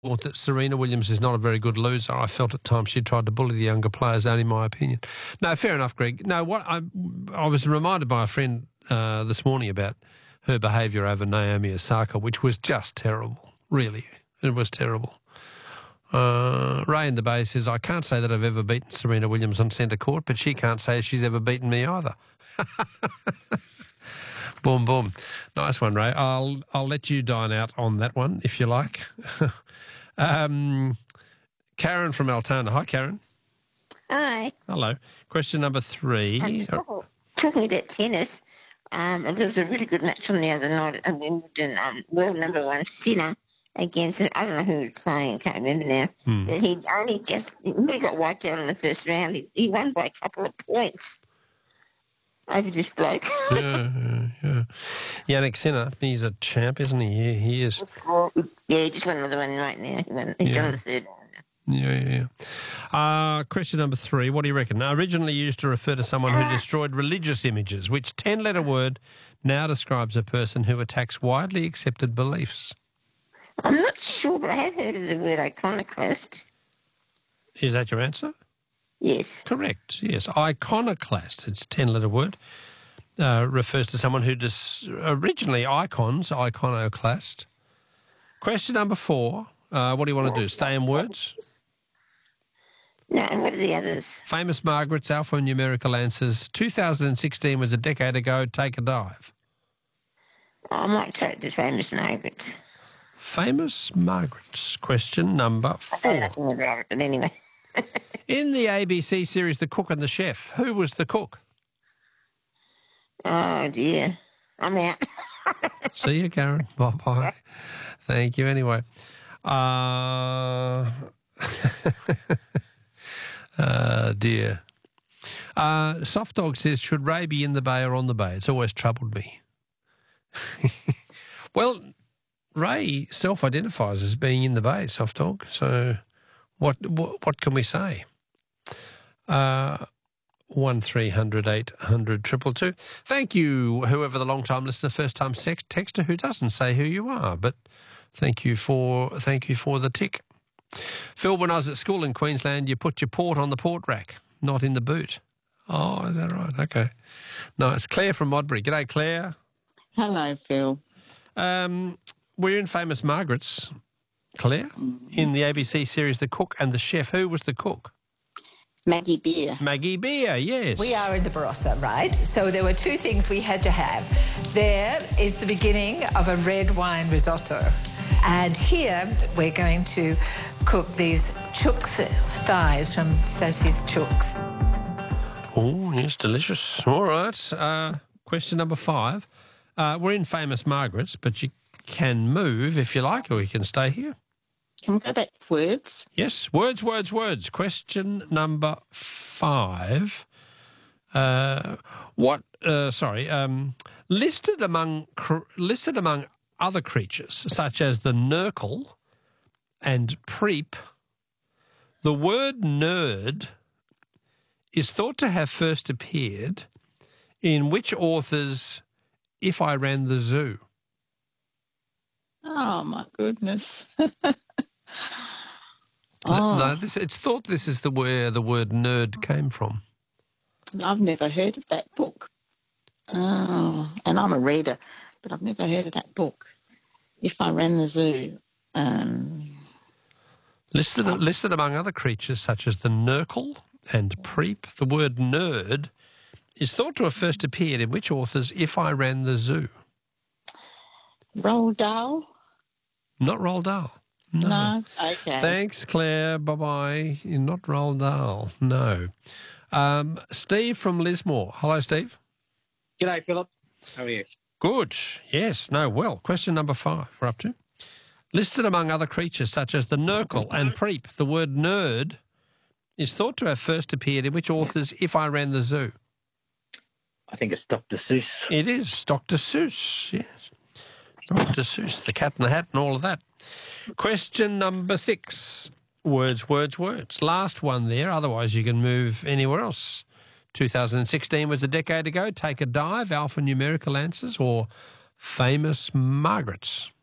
thought that Serena Williams is not a very good loser. I felt at times she tried to bully the younger players, only my opinion. No, fair enough, Greg. No, what I was reminded by a friend this morning about her behaviour over Naomi Osaka, which was just terrible, really. It was terrible. Ray in the Bay says, I can't say that I've ever beaten Serena Williams on centre court, but she can't say she's ever beaten me either. Boom, boom. Nice one, Ray. I'll let you dine out on that one, if you like. Karen from Altona. Hi, Karen. Hi. Hello. Question number 3. Talking about tennis, there was a really good match on the other night at Wimbledon. World number 1 Sinner against, I don't know who was playing, can't remember now. But he really got wiped out in the first round. He won by a couple of points over this bloke. Yeah. Yannick Sinner, he's a champ, isn't he? He is. Yeah, he just won another one right now. He's on the third round. Yeah. Question number 3. What do you reckon? Now, originally used to refer to someone who destroyed religious images, which 10-letter word now describes a person who attacks widely accepted beliefs. I'm not sure, but I have heard of the word iconoclast. Is that your answer? Yes. Correct, yes. Iconoclast, it's a 10-letter word, refers to someone who originally iconoclast. Question number 4. What do you want to do? Stay in words? No, and what are the others? Famous Margaret's alphanumerical answers. 2016 was a decade ago. Take a dive. I might take the Famous Margaret's. Famous Margaret's. Question number 4. I don't know about it, but anyway. In the ABC series The Cook and the Chef, who was the cook? Oh, dear. I'm out. See you, Karen. Bye-bye. Thank you anyway. Dear. Soft Dog says, should Ray be in the bay or on the bay? It's always troubled me. Well, Ray self-identifies as being in the bay, Soft Dog. So what can we say? 1300 800 222. Thank you, whoever the long-time listener, first-time texter who doesn't say who you are, but thank you for the tick. Phil, when I was at school in Queensland, you put your port on the port rack, not in the boot. Oh, is that right? Okay. Nice. Claire from Modbury. G'day, Claire. Hello, Phil. We're in Famous Margaret's, Claire, in the ABC series The Cook and the Chef. Who was the cook? Maggie Beer. Maggie Beer, yes. We are in the Barossa, right? So there were 2 things we had to have. There is the beginning of a red wine risotto. And here we're going to cook these chook thighs from Sosie's Chooks. Oh, yes, delicious. All right. Question number 5. We're in Famous Margaret's, but you can move if you like, or you can stay here. Can we go back to words? Yes, words. Question number 5. Listed among other creatures, such as the Nurgle and Preep, the word nerd is thought to have first appeared in which author's If I Ran the Zoo? Oh, my goodness. No, it's thought this is where the word nerd came from. I've never heard of that book. Oh, and I'm a reader, but I've never heard of that book. If I Ran the Zoo. Listed among other creatures such as the Nurgle and Preep, the word nerd is thought to have first appeared in which author's If I Ran the Zoo? Roald Dahl? Not Roald Dahl. No? Okay. Thanks, Claire. Bye-bye. You're not Roald Dahl. No. Steve from Lismore. Hello, Steve. G'day, Philip. How are you? Good. Yes. No, well. Question number 5 we're up to. Listed among other creatures such as the Nurgle and Preep, the word nerd is thought to have first appeared in which author's If I Ran the Zoo? I think it's Dr. Seuss. It is Dr. Seuss, yes. Dr. Seuss, the Cat in the Hat and all of that. Question number 6. Words. Last one there, otherwise you can move anywhere else. 2016 was a decade ago. Take a dive, alphanumerical answers, or Famous Margaret's.